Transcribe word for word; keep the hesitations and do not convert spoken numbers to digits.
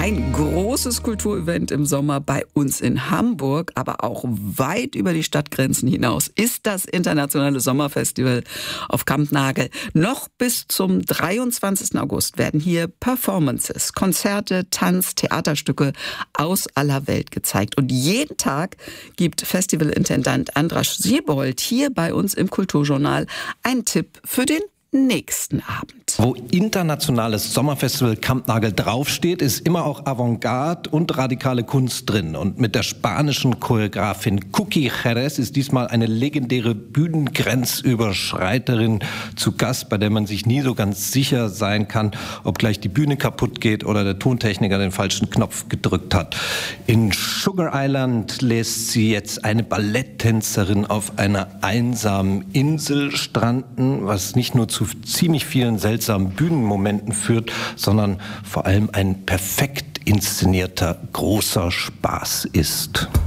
Ein großes Kulturevent im Sommer bei uns in Hamburg, aber auch weit über die Stadtgrenzen hinaus ist das internationale Sommerfestival auf Kampnagel. Noch bis zum dreiundzwanzigsten August werden hier Performances, Konzerte, Tanz, Theaterstücke aus aller Welt gezeigt. Und jeden Tag gibt Festivalintendant Andras Siebold hier bei uns im Kulturjournal einen Tipp für den nächsten Abend. Wo internationales Sommerfestival Kampnagel draufsteht, ist immer auch Avantgarde und radikale Kunst drin. Und mit der spanischen Choreografin Cookie Jerez ist diesmal eine legendäre Bühnengrenzüberschreiterin zu Gast, bei der man sich nie so ganz sicher sein kann, ob gleich die Bühne kaputt geht oder der Tontechniker den falschen Knopf gedrückt hat. In Sugar Island lässt sie jetzt eine Balletttänzerin auf einer einsamen Insel stranden, was nicht nur zu ziemlich vielen seltsamen Bühnenmomenten führt, sondern vor allem ein perfekt inszenierter großer Spaß ist.